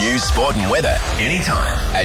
News, sport and weather anytime at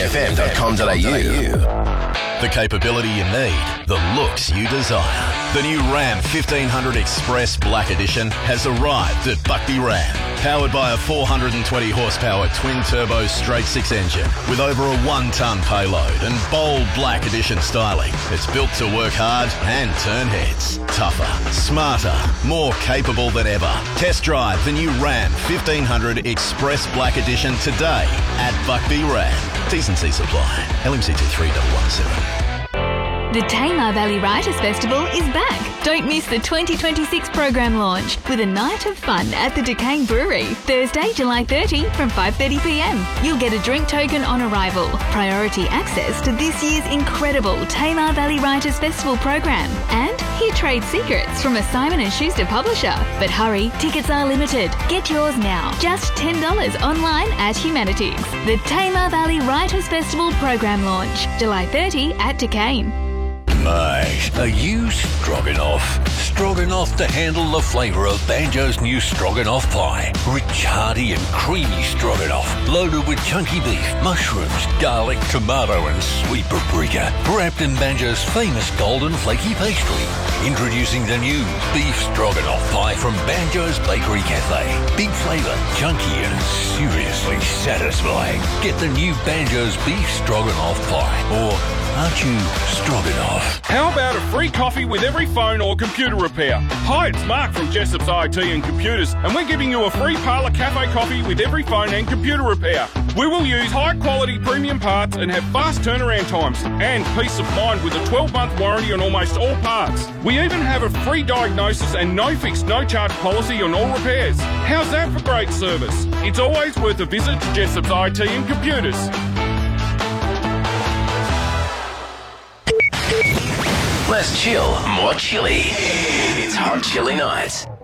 chilifm.com.au. The capability you need, the looks you desire. The new Ram 1500 Express Black Edition has arrived at Buckby Ram. Powered by a 420 horsepower twin-turbo straight-six engine with over a 1-tonne payload and bold Black Edition styling. It's built to work hard and turn heads. Tougher, smarter, more capable than ever. Test drive the new Ram 1500 Express Black Edition today at Buckby Ram. T&Cs apply. LMCT 3117. The Tamar Valley Writers Festival is back. Don't miss the 2026 program launch with a night of fun at the Duquesne Brewery, Thursday, July 30 from 5:30pm. You'll get a drink token on arrival, priority access to this year's incredible Tamar Valley Writers Festival program, and hear trade secrets from a Simon & Schuster publisher. But hurry, tickets are limited. Get yours now. Just $10 online at Humanities. The Tamar Valley Writers Festival program launch, July 30 at Duquesne. Mate, are you stroganoff? Stroganoff to handle the flavour of Banjo's new stroganoff pie. Rich, hearty and creamy stroganoff, loaded with chunky beef, mushrooms, garlic, tomato and sweet paprika. Wrapped in Banjo's famous golden flaky pastry. Introducing the new beef stroganoff pie from Banjo's Bakery Cafe. Big flavour, chunky and seriously satisfying. Get the new Banjo's beef stroganoff pie. Or aren't you stroganoff? How about a free coffee with every phone or computer repair? Hi, it's Mark from Jessop's IT and Computers, and we're giving you a free Parlour Cafe coffee with every phone and computer repair. We will use high-quality premium parts and have fast turnaround times and peace of mind with a 12-month warranty on almost all parts. We even have a free diagnosis and no fix, no charge policy on all repairs. How's that for great service? It's always worth a visit to Jessop's IT and Computers. Less chill, more chilly. It's Hot Chilli Nights.